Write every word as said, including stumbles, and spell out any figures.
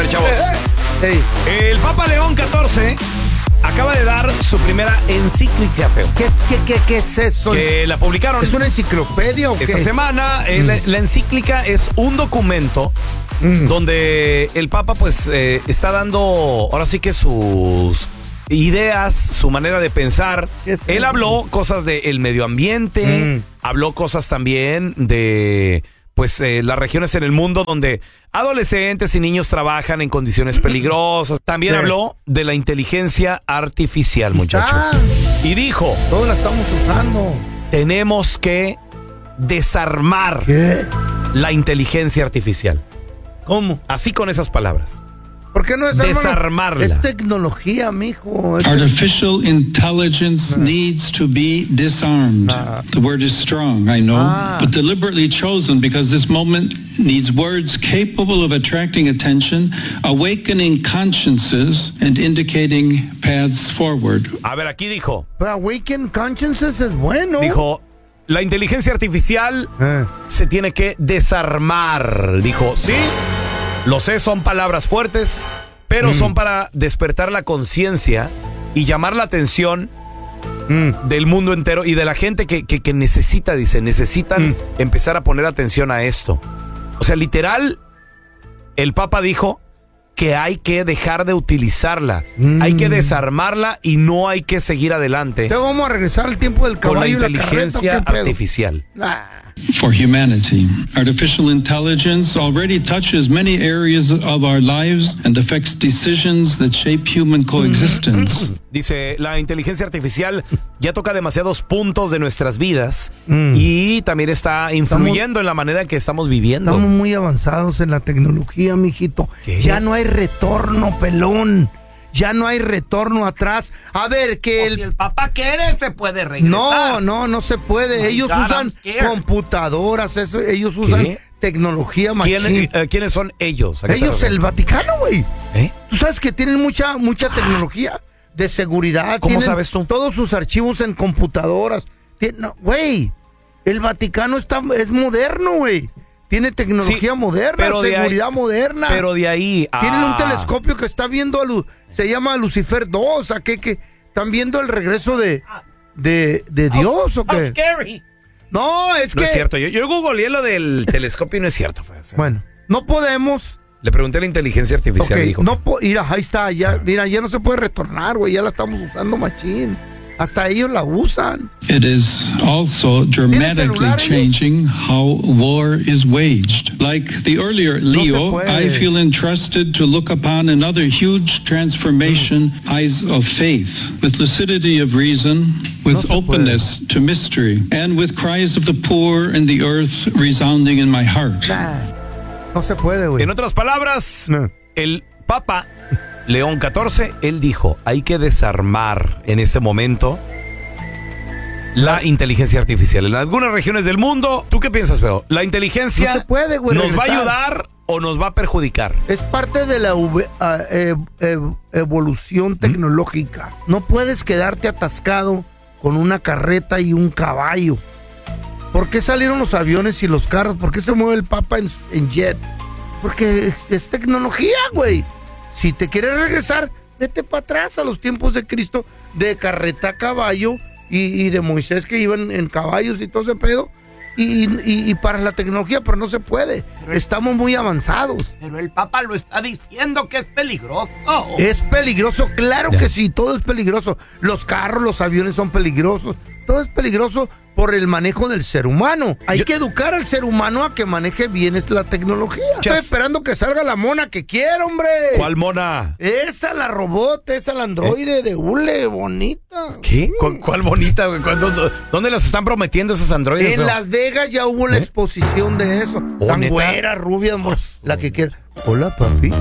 ver, chavos. Hey. El Papa León catorce acaba de dar su primera encíclica, feo. ¿Qué, qué, qué, ¿Qué es eso? Que la publicaron. ¿Es una enciclopedia o qué? Esta semana. Eh, Mm. la, la encíclica es un documento Mm. donde el Papa, pues, eh, está dando, ahora sí que sus ideas, su manera de pensar. Es- Él habló cosas del medio ambiente, Mm. habló cosas también de, pues, eh, las regiones en el mundo donde adolescentes y niños trabajan en condiciones peligrosas. También Sí. habló de la inteligencia artificial, Ahí muchachos. está. Y dijo, Todos la estamos usando. tenemos que desarmar ¿Qué? la inteligencia artificial. ¿Cómo? Así con esas palabras. ¿Por qué no es Desarmarla. Es tecnología, mijo. Es- Artificial intelligence needs to be disarmed. Ah. The word is strong, I know, Ah. but deliberately chosen because this moment needs words capable of attracting attention, awakening consciences, and indicating paths forward. A ver, aquí dijo, Pero Awaken Consciences es bueno. dijo, la inteligencia artificial Eh. se tiene que desarmar. Dijo, sí, lo sé, son palabras fuertes, pero Mm. son para despertar la conciencia y llamar la atención Mm. del mundo entero y de la gente que, que, que necesita, dice, necesitan Mm. empezar a poner atención a esto. O sea, literal, el Papa dijo que hay que dejar de utilizarla, Mm. hay que desarmarla y no hay que seguir adelante Te vamos a regresar al tiempo del con la caballo y la carreta. inteligencia ¿O qué pedo? artificial. Ah. For humanity, artificial intelligence already touches many areas of our lives and affects decisions that shape human coexistence. Dice, la inteligencia artificial ya toca demasiados puntos de nuestras vidas Mm. y también está influyendo en la manera en que estamos viviendo. Estamos muy avanzados en la tecnología, mijito. ¿Qué? Ya no hay retorno, pelón. Ya no hay retorno atrás. A ver, que el... el Papa quiere, se puede regresar. No, no, no se puede. Ellos God, usan I'm scared. computadoras, eso, ellos usan ¿Qué? tecnología ¿Quién- machín. eh, ¿Quiénes son ellos? ¿A qué te Ellos, refieres? el Vaticano, güey. ¿Eh? Tú sabes que tienen mucha, mucha tecnología de seguridad. ¿Cómo tienen sabes tú? Todos sus archivos en computadoras. Tien- no, Güey, el Vaticano está, es moderno, güey. Tiene tecnología Sí, moderna, pero de ahí- seguridad moderna. Pero de ahí a... Tienen un telescopio que está viendo, a Lu- se llama Lucifer dos, ¿a qué? Que están viendo el regreso de, de, de Dios, ¿o qué? scary. No, es No que... es cierto. Yo, yo googleé lo del telescopio y no es cierto. Fue, o sea, Bueno, no podemos... le pregunté a la inteligencia artificial Ok, y dijo... no po- mira, ahí está, ya, Sí. mira, ya no se puede retornar, güey, ya la estamos usando machín. Hasta ellos la usan. It is also dramatically celular, ellos? changing how war is waged. Like the earlier Leo, puede. I feel entrusted to look upon another huge transformation, eyes of faith, with lucidity of reason, with No se openness to mystery, and with cries of the poor and the earth resounding in my heart. Nah, no se puede, güey. En otras palabras, No. el Papa León catorce, él dijo, hay que desarmar en este momento la inteligencia artificial. En algunas regiones del mundo, ¿tú qué piensas, Feo? ¿La inteligencia No se puede, güey, nos va a regresar. ayudar o nos va a perjudicar? Es parte de la uve- ah, eh, eh, evolución tecnológica. No puedes quedarte atascado con una carreta y un caballo. ¿Por qué salieron los aviones y los carros? ¿Por qué se mueve el Papa en, en jet? Porque es tecnología, güey. Si te quieres regresar, vete para atrás a los tiempos de Cristo, de carreta a caballo y, y de Moisés que iban en caballos y todo ese pedo. Y, y- y para la tecnología, pero no se puede. Estamos muy avanzados. Pero el Papa lo está diciendo que es peligroso. Es peligroso, claro que sí, todo es peligroso. Los carros, los aviones son peligrosos. Todo es peligroso por el manejo del ser humano. Hay Yo- que educar al ser humano a que maneje bien es la tecnología. Estoy Chas- esperando que salga la mona que quiero, hombre. ¿Cuál mona? Esa, la robot, esa, la androide de hule, bonita. ¿Qué? ¿Cu- ¿Cuál bonita, güey? ¿Cuándo- ¿Dónde las están prometiendo esas androides? En Feo? Las Vegas ya hubo la exposición de eso. Oh, Tan ¿neta? güera, rubia, amor, la que quiera. Hola, papi.